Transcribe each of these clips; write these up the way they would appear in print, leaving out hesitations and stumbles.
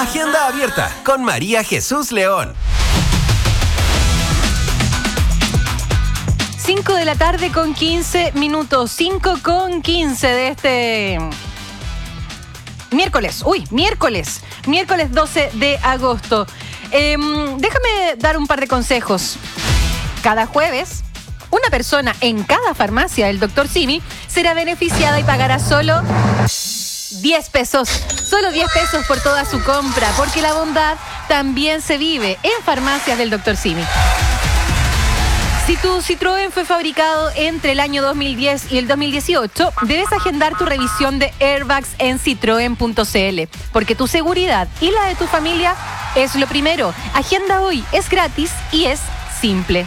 Agenda abierta con María Jesús León. 5 de la tarde con 15 minutos. 5 con 15 de este miércoles. Miércoles 12 de agosto. Déjame dar un par de consejos. Cada jueves, una persona en cada farmacia del Dr. Simi será beneficiada y pagará solo 10 pesos. Solo 10 pesos por toda su compra, porque la bondad también se vive en farmacias del Dr. Simi. Si tu Citroën fue fabricado entre el año 2010 y el 2018, debes agendar tu revisión de airbags en citroen.cl, porque tu seguridad y la de tu familia es lo primero. Agenda hoy, es gratis y es simple.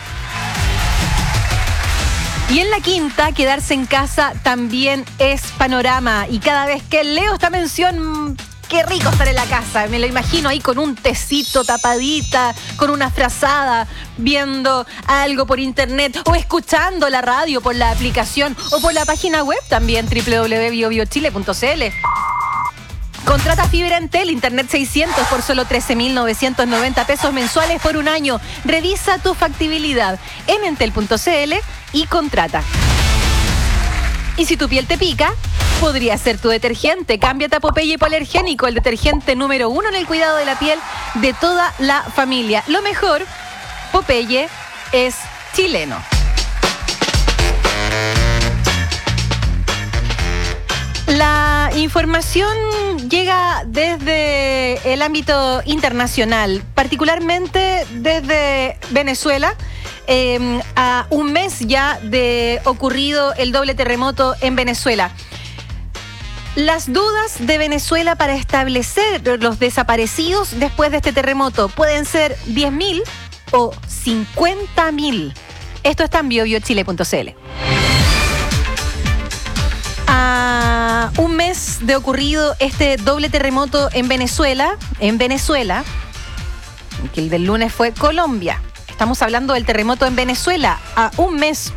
Y en la quinta, quedarse en casa también es panorama. Y cada vez que leo esta mención, qué rico estar en la casa. Me lo imagino ahí con un tecito, tapadita, con una frazada, viendo algo por internet o escuchando la radio por la aplicación o por la página web también, www.biobiochile.cl. Contrata fibra Entel, internet 600 por solo 13.990 pesos mensuales por un año. Revisa tu factibilidad en entel.cl y contrata. Y si tu piel te pica, podría ser tu detergente. Cámbiate a Popeye Hipoalergénico, el detergente número 1 en el cuidado de la piel de toda la familia. Lo mejor, Popeye es chileno. La información llega desde el ámbito internacional, particularmente desde Venezuela. A un mes ya de ocurrido el doble terremoto en Venezuela. Las dudas de Venezuela para establecer los desaparecidos después de este terremoto pueden ser 10.000 o 50.000. Esto está en biobiochile.cl. A un mes de ocurrido este doble terremoto en Venezuela, que el del lunes fue Colombia. Estamos hablando del terremoto en Venezuela. A un mes